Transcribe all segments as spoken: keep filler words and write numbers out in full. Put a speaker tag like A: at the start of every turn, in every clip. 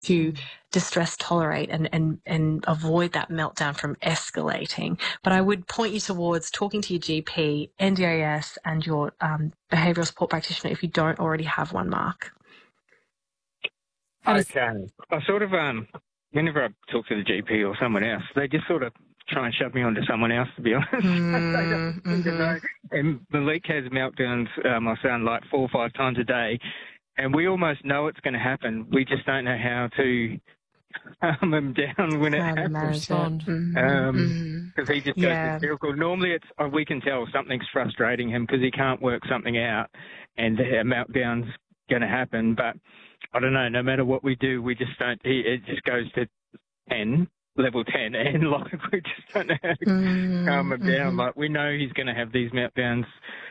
A: to distress tolerate and, and, and avoid that meltdown from escalating. But I would point you towards talking to your G P, N D I S and your um, behavioural support practitioner if you don't already have one, Mark.
B: Okay. I sort of, um, whenever I talk to the G P or someone else, they just sort of try and shove me onto someone else, to be honest.
A: Mm,
B: They don't seem to know. And Malik has meltdowns, uh, my son, like four or five times a day, and we almost know it's going to happen. We just don't know how to calm him down when it happens.
C: Respond.
B: Um,
A: mm-hmm.
B: Because he just goes
A: Yeah.
B: hysterical. Normally, it's oh, we can tell something's frustrating him because he can't work something out, and a meltdown's going to happen. But I don't know. No matter what we do, we just don't. He, it just goes to ten, level ten, and like we just don't know how to
A: Mm-hmm.
B: calm him down. Like we know he's going to have these meltdowns.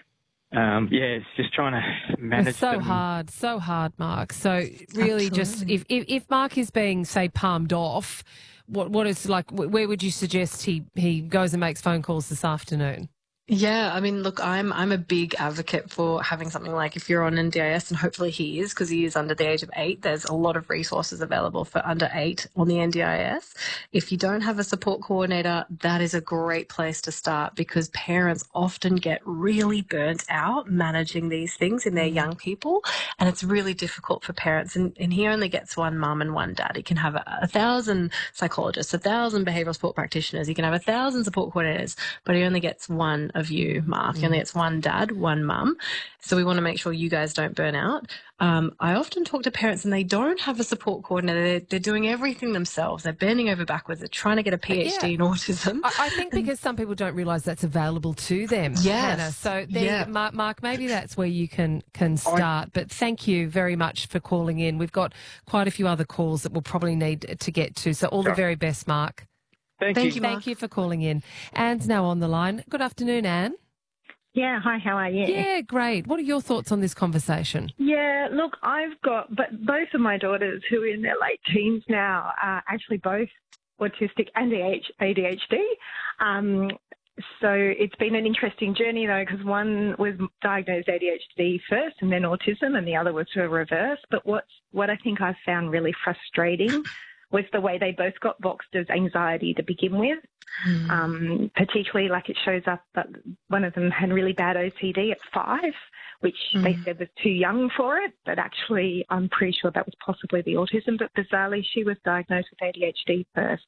B: Um, yeah, it's just trying to manage.
C: It's so
B: them.
C: hard, so hard, Mark. So really, just
A: Absolutely.
C: if, if if Mark is being, say, palmed off, what what is like? Where would you suggest he he goes and makes phone calls this afternoon?
A: Yeah, I mean, look, I'm I'm a big advocate for having something like if you're on N D I S, and hopefully he is because he is under the age of eight, there's a lot of resources available for under eight on the N D I S. If you don't have a support coordinator, that is a great place to start because parents often get really burnt out managing these things in their young people, and it's really difficult for parents. And, and he only gets one mum and one dad. He can have a, a thousand psychologists, a thousand behavioural support practitioners, he can have a thousand support coordinators, but he only gets one of you, Mark. Mm. Only it's one dad, one mum. So we want to make sure you guys don't burn out. Um, I often talk to parents and they don't have a support coordinator. They're, they're doing everything themselves. They're bending over backwards. They're trying to get a PhD
C: Yeah.
A: in autism.
C: I, I think because some people don't realise that's available to them.
A: Yes.
C: Hannah. So there,
A: Yeah.
C: Mark, Mark, maybe that's where you can can start. But thank you very much for calling in. We've got quite a few other calls that we'll probably need to get to. So all
B: Sure.
C: the very best, Mark.
B: Thank,
A: Thank
B: you.
A: you, Mark.
C: Thank you for calling in. Anne's now on the line. Good afternoon, Anne.
D: Yeah, hi, how are you?
C: Yeah, great. What are your thoughts on this conversation?
D: Yeah, look, I've got, but both of my daughters who are in their late teens now are actually both autistic and A D H D. Um, so it's been an interesting journey though, because one was diagnosed A D H D first and then autism, and the other was the reverse. But what's, what I think I've found really frustrating was the way they both got boxed as anxiety to begin with. Mm. Um, particularly like it shows up that one of them had really bad O C D at five, which mm. they said was too young for it, but actually I'm pretty sure that was possibly the autism, but bizarrely she was diagnosed with A D H D first.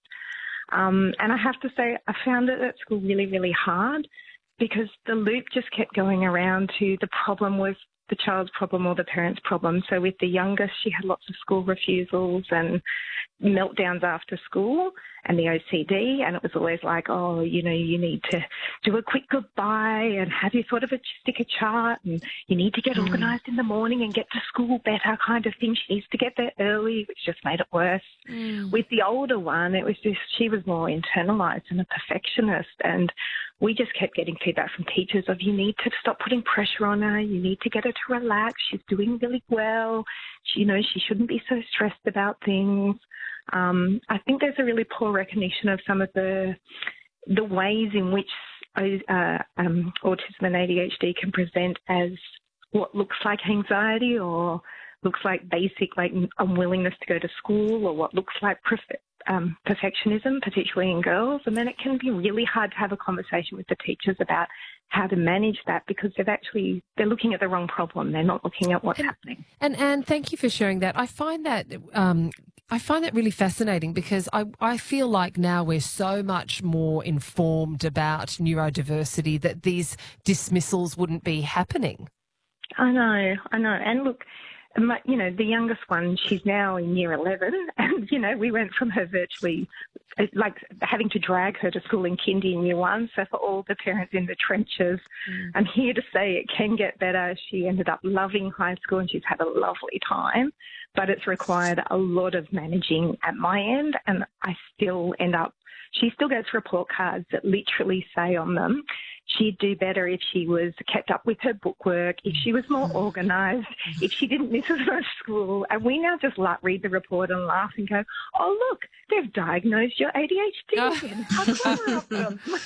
D: Um, and I have to say I found it at school really, really hard because the loop just kept going around to the problem was the child's problem or the parent's problem. So with the youngest, she had lots of school refusals and meltdowns after school and the O C D, and it was always like, oh, you know, you need to do a quick goodbye and have you sort of a sticker chart and you need to get mm. organised in the morning and get to school better kind of thing. She needs to get there early, which just made it worse. Mm. With the older one, it was just, she was more internalised and a perfectionist, and we just kept getting feedback from teachers of you need to stop putting pressure on her, you need to get her to relax, she's doing really well, she, you know, she shouldn't be so stressed about things. Um, I think there's a really poor recognition of some of the the ways in which uh, um, autism and A D H D can present as what looks like anxiety or looks like basic like unwillingness to go to school, or what looks like perf- um, perfectionism, particularly in girls. And then it can be really hard to have a conversation with the teachers about how to manage that because they've actually, they're looking at the wrong problem. They're not looking at what's
C: and,
D: happening.
C: And Anne, thank you for sharing that. I find that um, I find that really fascinating because I, I feel like now we're so much more informed about neurodiversity that these dismissals wouldn't be happening.
D: I know, I know. And look, my, you know, the youngest one, she's now in year eleven, and, you know, we went from her virtually, like, having to drag her to school in kindy in year one. So for all the parents in the trenches, mm. I'm here to say it can get better. She ended up loving high school and she's had a lovely time, but it's required a lot of managing at my end, and I still end up, she still gets report cards that literally say on them, she'd do better if she was kept up with her bookwork, if she was more organised, if she didn't miss as much school. And we now just like, read the report and laugh and go, oh, look, they've diagnosed your A D H D again. How clever of them.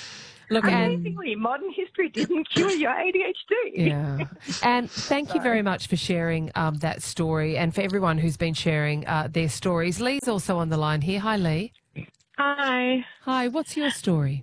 C: Look, and
D: Amazingly, modern history didn't cure your A D H D.
C: yeah, and thank you very much for sharing um, that story, and for everyone who's been sharing uh, their stories. Lee's also on the line here. Hi, Lee.
E: Hi.
C: Hi. What's your story?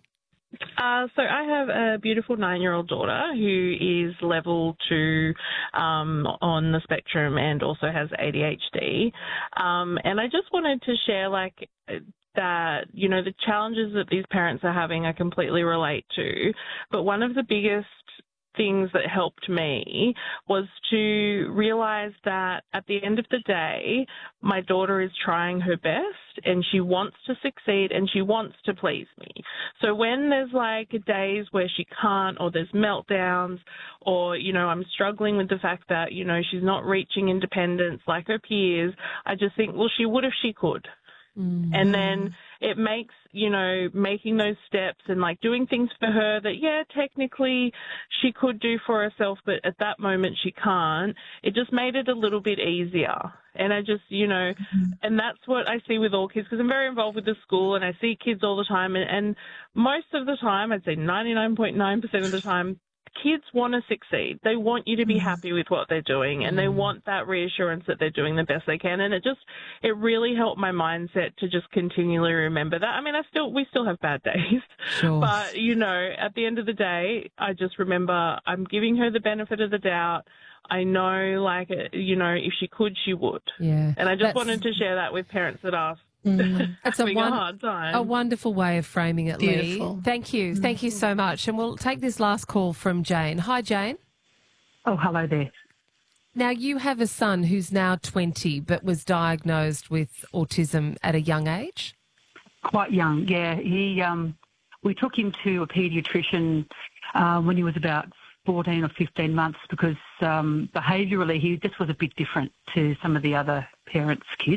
E: Uh, so I have a beautiful nine-year-old daughter who is level two um, on the spectrum and also has A D H D. Um, and I just wanted to share, like, that, you know, the challenges that these parents are having I completely relate to. But one of the biggest things that helped me was to realize that at the end of the day, my daughter is trying her best and she wants to succeed and she wants to please me. So when there's like days where she can't, or there's meltdowns, or, you know, I'm struggling with the fact that, you know, she's not reaching independence like her peers, I just think, well, she would if she could. Mm-hmm. And then it makes, you know, making those steps and like doing things for her that, yeah, technically she could do for herself, but at that moment she can't. It just made it a little bit easier. And I just, you know, mm-hmm. and that's what I see with all kids, because I'm very involved with the school and I see kids all the time. And, and most of the time, I'd say ninety-nine point nine percent of the time, kids want to succeed. They want you to be happy with what they're doing, and they want that reassurance that they're doing the best they can. And it just, it really helped my mindset to just continually remember that. I mean, I still, we still have bad days,
C: sure.
E: but, you know, at the end of the day, I just remember I'm giving her the benefit of the doubt. I know, like, you know, if she could, she would.
C: Yeah.
E: And I just
C: That's...
E: wanted to share that with parents that are
C: Mm. It's a, one,
E: a hard time.
C: A wonderful way of framing it,
A: Beautiful.
C: Lee. Thank you. Thank you so much. And we'll take this last call from Jane. Hi, Jane.
F: Oh, hello there.
C: Now, you have a son who's now twenty but was diagnosed with autism at a young age?
F: Quite young, yeah. He, um, we took him to a paediatrician uh, when he was about fourteen or fifteen months because um, behaviourally he just was a bit different to some of the other parents' kids.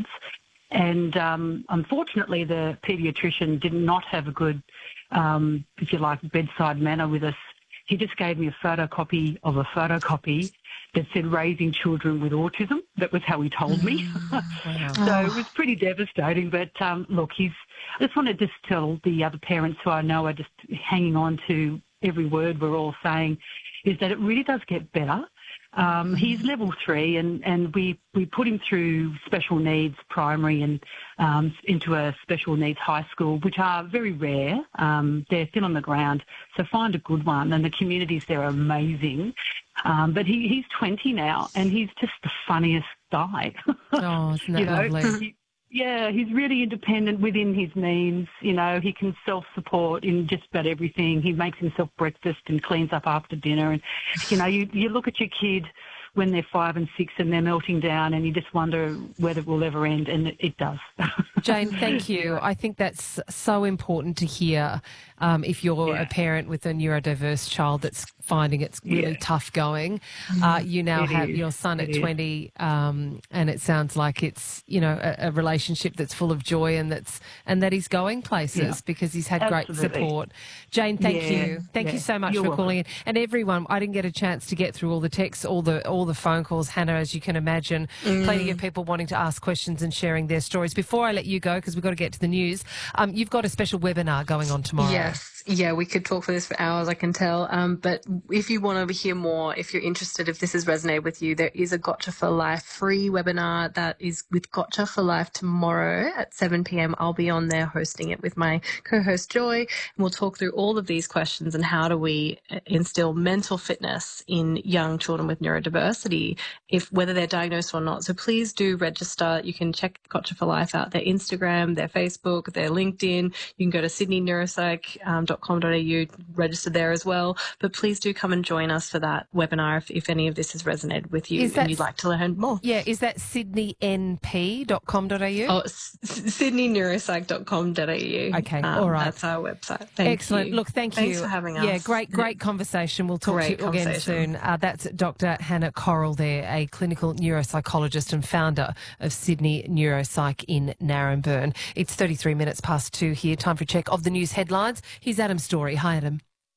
F: And um, unfortunately, the paediatrician did not have a good, um, if you like, bedside manner with us. He just gave me a photocopy of a photocopy that said raising children with autism. That was how he told me.
C: Wow.
F: So it was pretty devastating. But um, look, he's. I just want to just tell the other parents who I know are just hanging on to every word we're all saying, is that it really does get better. Um, he's level three, and, and we, we put him through special needs primary and um, into a special needs high school, which are very rare. Um, they're thin on the ground, so find a good one. And the communities there are amazing. Um, but he, he's twenty now, and he's just the funniest guy.
C: Oh, isn't that
F: you know?
C: lovely?
F: He, yeah, he's really independent within his means. You know, he can self-support in just about everything. He makes himself breakfast and cleans up after dinner. And, you know, you, you look at your kid when they're five and six and they're melting down and you just wonder whether it will ever end, and it, it does.
C: Jane, thank you. I think that's so important to hear um, if you're
F: yeah.
C: a parent with a neurodiverse child that's finding it's really
F: yeah.
C: tough going. Uh, you now
F: it
C: have
F: is.
C: your son
F: it
C: at twenty um, and it sounds like it's, you know, a, a relationship that's full of joy and that's and that he's going places
F: yeah.
C: because he's had
F: Absolutely.
C: great support. Jane, thank
F: yeah.
C: you. Thank
F: yeah.
C: you so much
F: You're
C: for
F: welcome.
C: calling in. And everyone, I didn't get a chance to get through all the texts, all the all the phone calls, Hannah, as you can imagine. Mm. Plenty of people wanting to ask questions and sharing their stories. Before I let you go, because we've got to get to the news, um, you've got a special webinar going on tomorrow.
A: Yes. Yeah, we could talk for this for hours, I can tell. Um, but if you want to hear more, if you're interested, if this has resonated with you, there is a Gotcha for Life free webinar that is with Gotcha for Life tomorrow at seven p.m. I'll be on there hosting it with my co-host Joy, and we'll talk through all of these questions and how do we instill mental fitness in young children with neurodiversity, if whether they're diagnosed or not. So please do register. You can check Gotcha for Life out, their Instagram, their Facebook, their LinkedIn. You can go to sydney neuropsych dot com dot a u, register there as well. But please do come and join us for that webinar if, if any of this has resonated with you and you'd like to learn more.
C: Yeah, is that sydney n p dot com dot a u?
A: Oh, sydney neuropsych dot com dot a u.
C: Okay,
A: um,
C: all right.
A: That's our website. Thank
C: Excellent.
A: you.
C: Look, thank you.
A: Thanks for having us.
C: Yeah, great, great conversation. We'll talk
A: Great
C: to you again soon. Uh, that's Doctor Hannah Correll there, a clinical neuropsychologist and founder of Sydney Neuropsych in Narembeen. It's thirty-three minutes past two here. Time for a check of the news headlines. Here's Adam Story. Hi, Adam.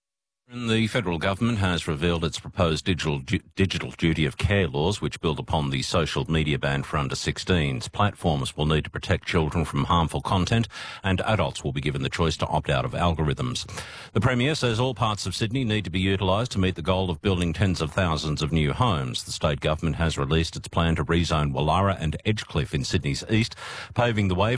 G: The federal government has revealed its proposed digital digital duty of care laws, which build upon the social media ban for under sixteens. Platforms will need to protect children from harmful content, and adults will be given the choice to opt out of algorithms. The Premier says all parts of Sydney need to be utilised to meet the goal of building tens of thousands of new homes. The state government has released its plan to rezone Wallara and Edgecliff in Sydney's east, paving the way for